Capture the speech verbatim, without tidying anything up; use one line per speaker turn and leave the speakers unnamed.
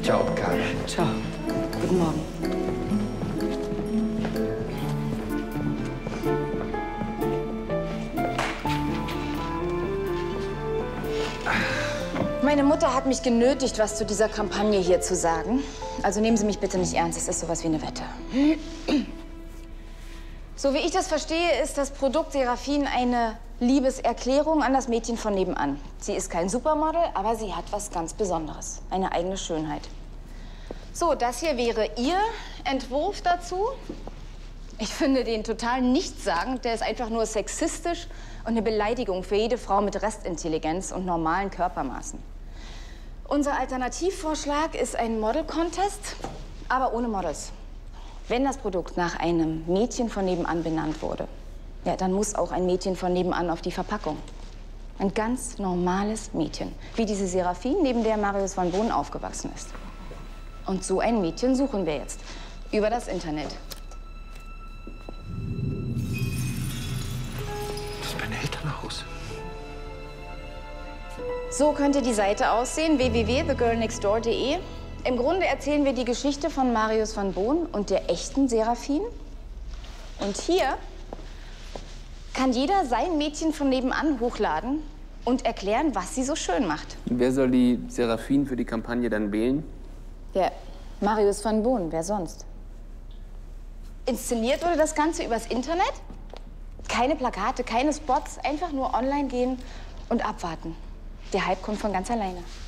Ciao, Karl.
Ciao. Guten Morgen.
Meine Mutter hat mich genötigt, was zu dieser Kampagne hier zu sagen. Also nehmen Sie mich bitte nicht ernst, es ist sowas wie eine Wette. So wie ich das verstehe, ist das Produkt Serafin eine Liebeserklärung an das Mädchen von nebenan. Sie ist kein Supermodel, aber sie hat was ganz Besonderes. Eine eigene Schönheit. So, das hier wäre Ihr Entwurf dazu. Ich finde den total nichtssagend. Der ist einfach nur sexistisch und eine Beleidigung für jede Frau mit Restintelligenz und normalen Körpermaßen. Unser Alternativvorschlag ist ein Model-Contest, aber ohne Models. Wenn das Produkt nach einem Mädchen von nebenan benannt wurde, ja, dann muss auch ein Mädchen von nebenan auf die Verpackung. Ein ganz normales Mädchen, wie diese Serafin, neben der Marius van Boon aufgewachsen ist. Und so ein Mädchen suchen wir jetzt über das Internet.
Das ist mein Elternhaus.
So könnte die Seite aussehen, w w w punkt the girl next door punkt de. Im Grunde erzählen wir die Geschichte von Marius van Boon und der echten Serafin. Und hier kann jeder sein Mädchen von nebenan hochladen und erklären, was sie so schön macht.
Wer soll die Serafin für die Kampagne dann wählen?
Der Marius van Boon, wer sonst? Inszeniert wurde das Ganze übers Internet. Keine Plakate, keine Spots, einfach nur online gehen und abwarten. Der Hype kommt von ganz alleine.